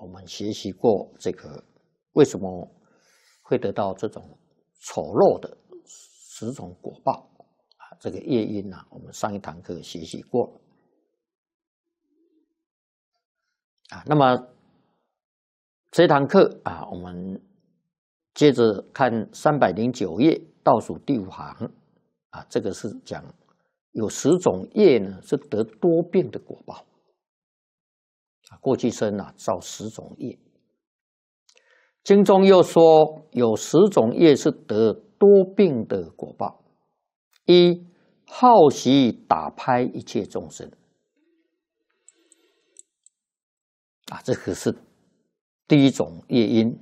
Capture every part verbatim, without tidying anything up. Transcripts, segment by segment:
我们学习过这个为什么会得到这种丑陋的十种果报啊？这个业因啊，我们上一堂课学习过啊。那么这堂课啊，我们接着看三百零九页倒数第五行啊，这个是讲有十种业呢是得多病的果报啊。过去生啊造十种业，经中又说有十种业是得多病的果报。一、好习打拍一切众生啊，这个是第一种业因。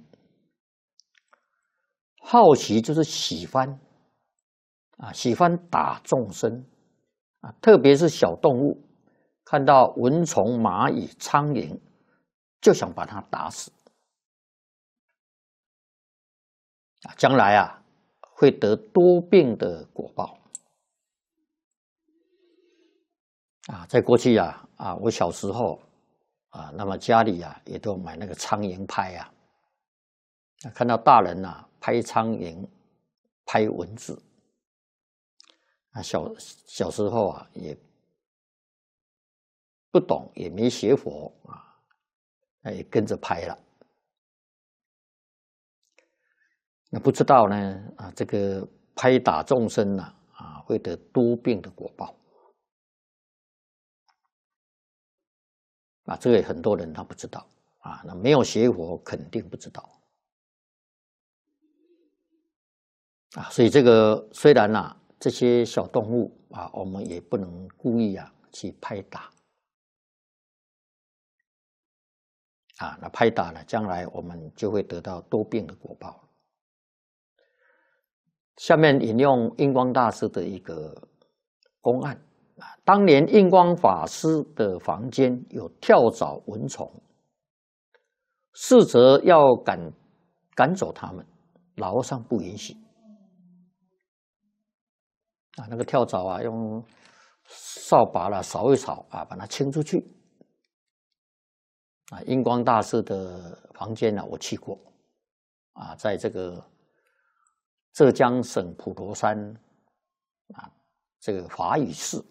好习就是喜欢啊，喜欢打众生啊，特别是小动物，看到蚊虫、蚂蚁、苍蝇，就想把它打死啊，将来啊会得多病的果报啊。在过去啊啊，我小时候啊，那么家里啊也都买那个苍蝇拍啊，看到大人啊拍苍蝇、拍蚊子啊，小小时候啊也不懂，也没学佛啊，那也跟着拍了。那不知道呢啊，这个拍打众生呢啊，会得多病的果报啊，这个很多人他不知道啊，那没有学佛肯定不知道啊，所以这个虽然啊这些小动物啊，我们也不能故意啊去拍打啊，那拍打呢，将来我们就会得到多病的果报。下面引用印光大师的一个公案啊，当年印光法师的房间有跳蚤蚊虫，侍者要赶赶走他们，老和尚不允许啊，那个跳蚤啊，用扫把啦扫一扫啊，把它清出去啊。印光大师的房间呢、啊，我去过啊，在这个浙江省普陀山啊，这个法语寺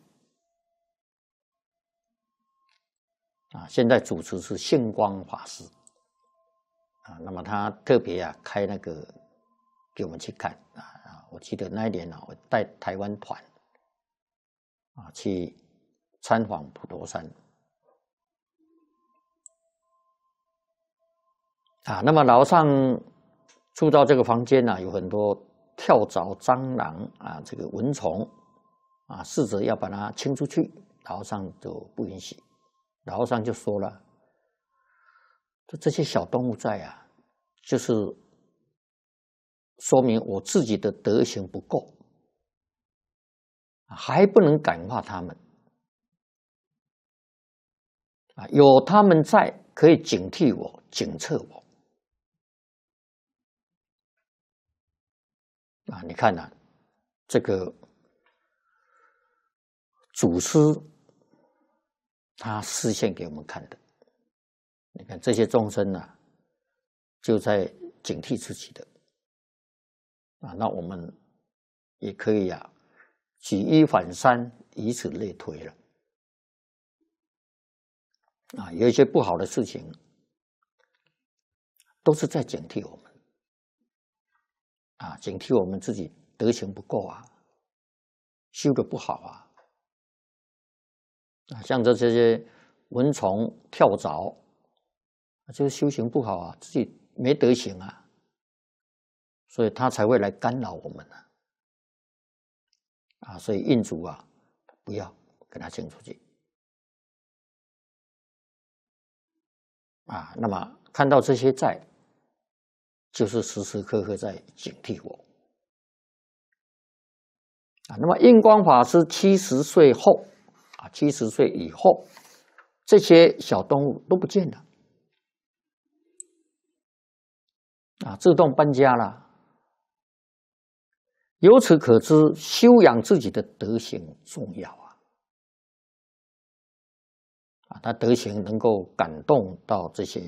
啊，现在主持是性光法师啊。那么他特别啊开那个给我们去看啊。我记得那一年啊，我带台湾团啊去参访普陀山啊。那么老和尚住到这个房间呢、啊，有很多跳蚤、蟑螂啊，这个蚊虫啊，试着要把它清出去，老和尚就不允许。老和尚就说了：“这些小动物在啊，就是说明我自己的德行不够，还不能感化他们啊。有他们在，可以警惕我、警策我啊。你看啊，这个祖师他示现给我们看的。你看这些众生啊，就在警惕自己的啊。那我们也可以啊，举一反三，以此类推了啊。有一些不好的事情，都是在警惕我们啊，警惕我们自己德行不够啊，修得不好啊。啊，像这些蚊虫、跳蚤，就是修行不好啊，自己没德行啊，所以他才会来干扰我们啊。啊，所以印主啊，不要跟他清出去啊。那么看到这些在，就是时时刻刻在警惕我啊。那么印光法师七十岁后啊，七十岁以后，这些小动物都不见了啊，自动搬家了。由此可知，修养自己的德行重要啊！啊，他德行能够感动到这些